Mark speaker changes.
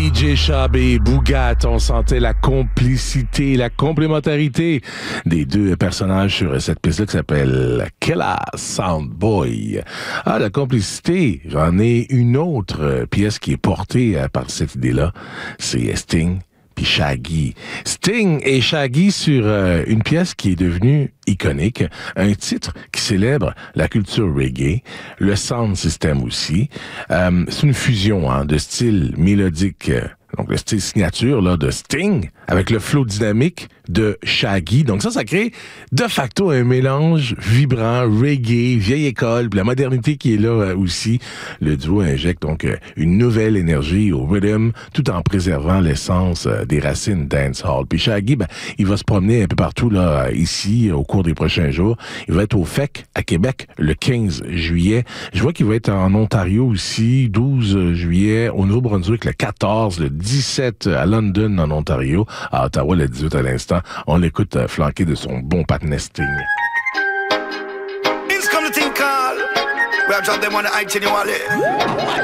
Speaker 1: DJ Chab et Bougat, on sentait la complicité, la complémentarité des deux personnages sur cette pièce-là qui s'appelle Killa Soundboy. Ah, la complicité, j'en ai une autre pièce qui est portée par cette idée-là, c'est Sting puis Shaggy. Sting et Shaggy sur une pièce qui est devenue iconique, un titre qui célèbre la culture reggae, le sound system aussi. C'est une fusion de style mélodique, donc le style signature là, de Sting, avec le flow dynamique de Shaggy. Donc ça crée de facto un mélange vibrant, reggae, vieille école, puis la modernité qui est là aussi. Le duo injecte donc une nouvelle énergie au rhythm, tout en préservant l'essence des racines dancehall. Puis Shaggy, il va se promener un peu partout là, ici, au cours des prochains jours. Il va être au FEC à Québec le 15 juillet. Je vois qu'il va être en Ontario aussi, 12 juillet, au Nouveau-Brunswick le 14, le 17 à London en Ontario, à Ottawa le 18 à l'instant. On l'écoute flanqué de son bon patinet Sting.
Speaker 2: It's come to think call. We have dropped them on the 18 wallet.